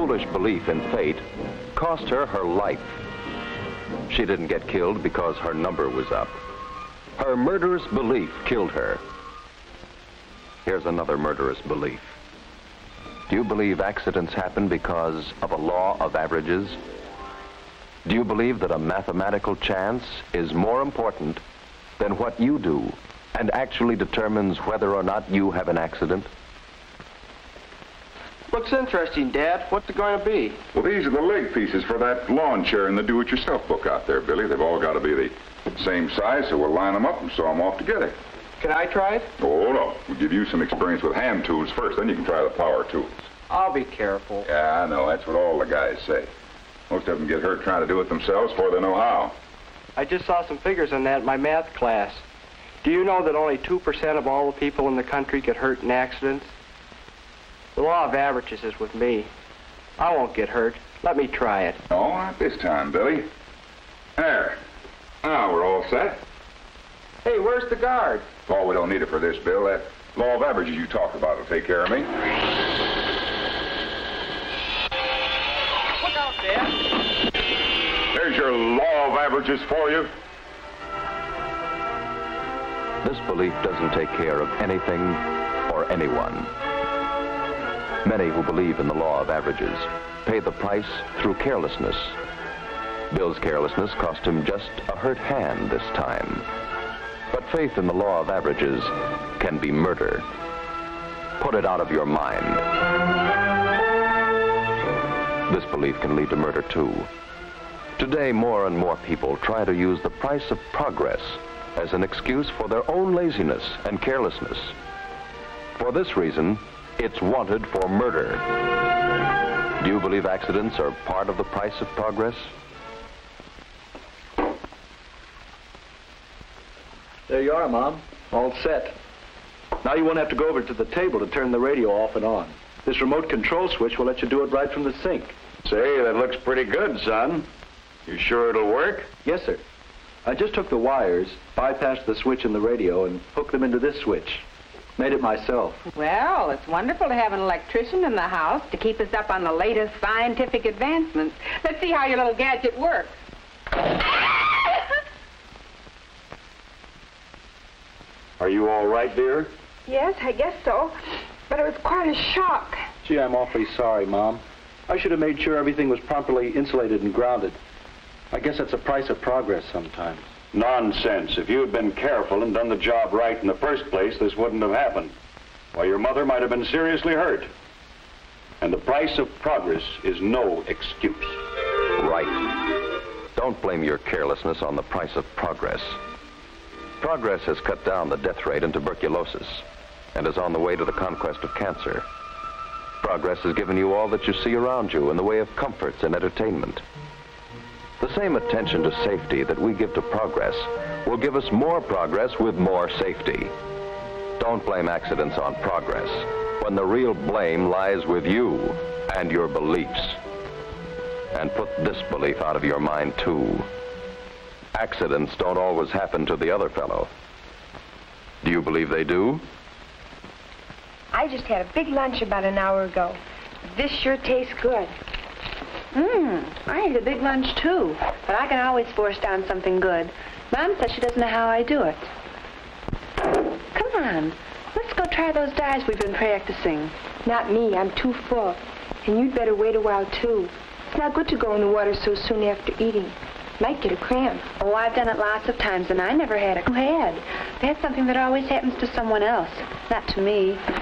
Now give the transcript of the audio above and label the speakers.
Speaker 1: foolish belief in fate cost her her life. She didn't get killed because her number was up. Her murderous belief killed her. Here's another murderous belief. Do you believe accidents happen because of a law of averages? Do you believe that a mathematical chance is more important than what you do and actually determines whether or not you have an accident?
Speaker 2: Looks interesting, Dad. What's it going to be?
Speaker 3: Well, these are the leg pieces for that lawn chair in the do-it-yourself book out there, Billy. They've all got to be the same size, so we'll line them up and saw them off together.
Speaker 2: Can I try it?
Speaker 3: Oh, no. We'll give you some experience with hand tools first, then you can try the power tools.
Speaker 2: I'll be careful.
Speaker 3: Yeah, I know. That's what all the guys say. Most of them get hurt trying to do it themselves before they know how.
Speaker 2: I just saw some figures on that in my math class. Do you know that only 2% of all the people in the country get hurt in accidents? The law of averages is with me. I won't get hurt. Let me try it.
Speaker 3: No, not this time, Billy. There. Now we're all set.
Speaker 2: Hey, where's the guard?
Speaker 3: Oh, we don't need it for this, Bill. That law of averages you talked about will take care of me.
Speaker 2: Look out, Dad.
Speaker 3: There's your law of averages for you.
Speaker 1: This belief doesn't take care of anything or anyone. Many who believe in the law of averages pay the price through carelessness. Bill's carelessness cost him just a hurt hand this time. But faith in the law of averages can be murder. Put it out of your mind. This belief can lead to murder too. Today, more and more people try to use the price of progress as an excuse for their own laziness and carelessness. For this reason, it's wanted for murder. Do you believe accidents are part of the price of progress?
Speaker 4: There you are, Mom. All set. Now you won't have to go over to the table to turn the radio off and on. This remote control switch will let you do it right from the sink.
Speaker 5: Say, that looks pretty good, son. You sure it'll work?
Speaker 4: Yes, sir. I just took the wires, bypassed the switch in the radio, and hooked them into this switch. Made it myself.
Speaker 6: Well, it's wonderful to have an electrician in the house to keep us up on the latest scientific advancements. Let's see how your little gadget works.
Speaker 5: Are you all right, dear?
Speaker 7: Yes, I guess so. But it was quite a shock.
Speaker 4: Gee, I'm awfully sorry, Mom. I should have made sure everything was properly insulated and grounded. I guess that's the price of progress sometimes.
Speaker 5: Nonsense. If you had been careful and done the job right in the first place, this wouldn't have happened. Why, your mother might have been seriously hurt. And the price of progress is no excuse.
Speaker 1: Right. Don't blame your carelessness on the price of progress. Progress has cut down the death rate in tuberculosis and is on the way to the conquest of cancer. Progress has given you all that you see around you in the way of comforts and entertainment. The same attention to safety that we give to progress will give us more progress with more safety. Don't blame accidents on progress when the real blame lies with you and your beliefs. And put this belief out of your mind, too. Accidents don't always happen to the other fellow. Do you believe they do?
Speaker 7: I just had a big lunch about an hour ago. This sure tastes good.
Speaker 8: I ate a big lunch, too. But I can always force down something good. Mom says she doesn't know how I do it. Come on. Let's go try those dives we've been practicing.
Speaker 7: Not me. I'm too full. And you'd better wait a while, too. It's not good to go in the water so soon after eating. Might get a cramp.
Speaker 8: Oh, I've done it lots of times, and I never had a head. That's something that always happens to someone else, not to me.